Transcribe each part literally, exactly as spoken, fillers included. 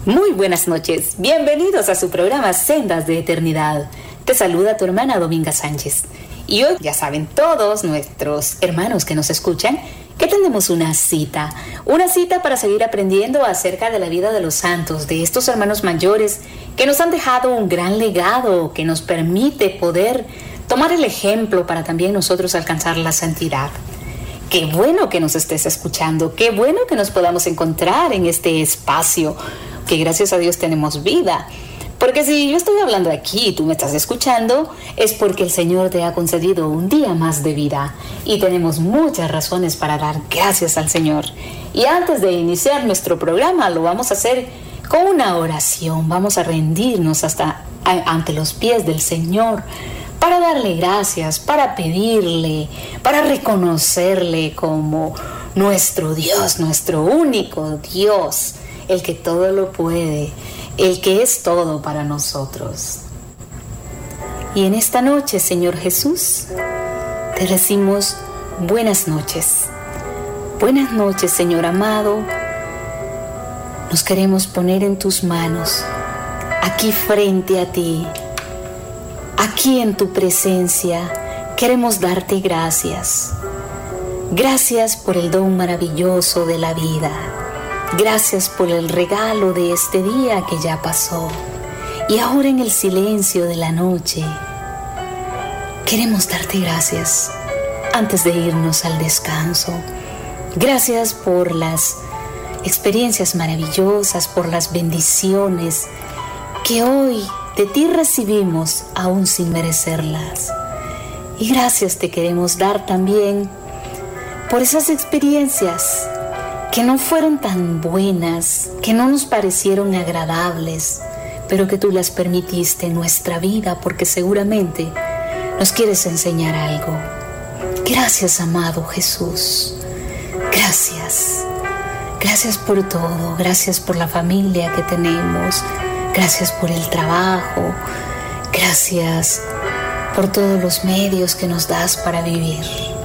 Muy buenas noches, bienvenidos a su programa Sendas de Eternidad. Te saluda tu hermana Dominga Sánchez. Y hoy ya saben todos nuestros hermanos que nos escuchan que tenemos una cita, una cita para seguir aprendiendo acerca de la vida de los santos, de estos hermanos mayores que nos han dejado un gran legado que nos permite poder tomar el ejemplo para también nosotros alcanzar la santidad. Qué bueno que nos estés escuchando, qué bueno que nos podamos encontrar en este espacio, que gracias a Dios tenemos vida. Porque si yo estoy hablando aquí y tú me estás escuchando, es porque el Señor te ha concedido un día más de vida. Y tenemos muchas razones para dar gracias al Señor. Y antes de iniciar nuestro programa, lo vamos a hacer con una oración. Vamos a rendirnos hasta ante los pies del Señor para darle gracias, para pedirle, para reconocerle como nuestro Dios, nuestro único Dios, el que todo lo puede, el que es todo para nosotros. Y en esta noche, Señor Jesús, te decimos buenas noches. Buenas noches, Señor amado. Nos queremos poner en tus manos, aquí frente a ti, aquí en tu presencia. Queremos darte gracias. Gracias por el don maravilloso de la vida. Gracias por el regalo de este día que ya pasó. Y ahora en el silencio de la noche, queremos darte gracias antes de irnos al descanso. Gracias por las experiencias maravillosas, por las bendiciones que hoy de ti recibimos aún sin merecerlas. Y gracias te queremos dar también por esas experiencias que no fueron tan buenas, que no nos parecieron agradables, pero que tú las permitiste en nuestra vida porque seguramente nos quieres enseñar algo. Gracias, amado Jesús. Gracias. Gracias por todo. Gracias por la familia que tenemos. Gracias por el trabajo. Gracias por todos los medios que nos das para vivir.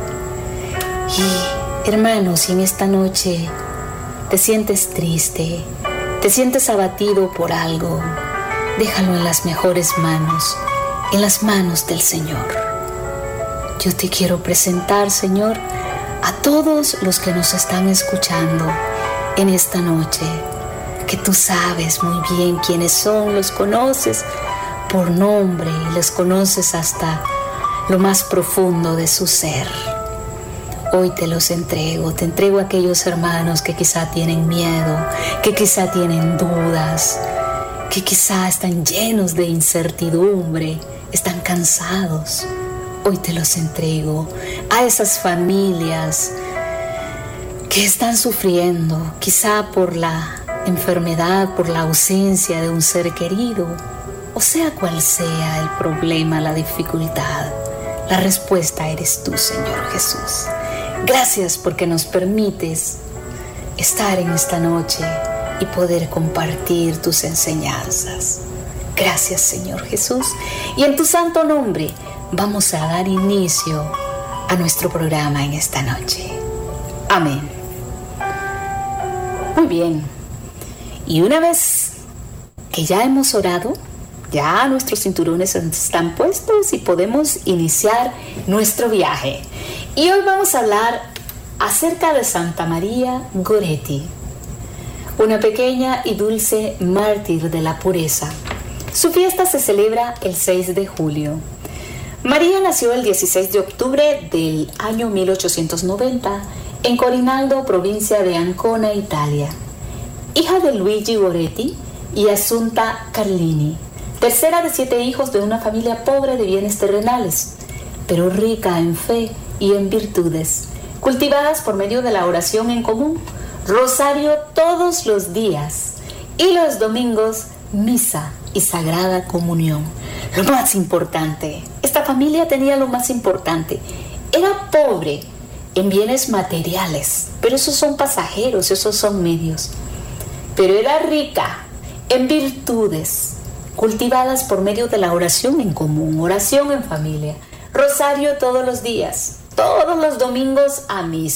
Y hermanos, si en esta noche te sientes triste, te sientes abatido por algo, déjalo en las mejores manos, en las manos del Señor. Yo te quiero presentar, Señor, a todos los que nos están escuchando en esta noche, que tú sabes muy bien quiénes son, los conoces por nombre y les conoces hasta lo más profundo de su ser. Hoy te los entrego, te entrego a aquellos hermanos que quizá tienen miedo, que quizá tienen dudas, que quizá están llenos de incertidumbre, están cansados. Hoy te los entrego a esas familias que están sufriendo, quizá por la enfermedad, por la ausencia de un ser querido, o sea cual sea el problema, la dificultad. La respuesta eres tú, Señor Jesús. Gracias porque nos permites estar en esta noche y poder compartir tus enseñanzas. Gracias, Señor Jesús. Y en tu santo nombre vamos a dar inicio a nuestro programa en esta noche. Amén. Muy bien. Y una vez que ya hemos orado, ya nuestros cinturones están puestos y podemos iniciar nuestro viaje. Y hoy vamos a hablar acerca de Santa María Goretti, una pequeña y dulce mártir de la pureza. Su fiesta se celebra el seis de julio. María nació el dieciséis de octubre del año mil ochocientos noventa en Corinaldo, provincia de Ancona, Italia. Hija de Luigi Goretti y Assunta Carlini, tercera de siete hijos de una familia pobre de bienes terrenales, pero rica en fe y en virtudes, cultivadas por medio de la oración en común, rosario todos los días y los domingos, misa y sagrada comunión. Lo más importante, esta familia tenía lo más importante, era pobre en bienes materiales, pero esos son pasajeros, esos son medios, pero era rica en virtudes, cultivadas por medio de la oración en común, oración en familia, rosario todos los días, todos los domingos a misa.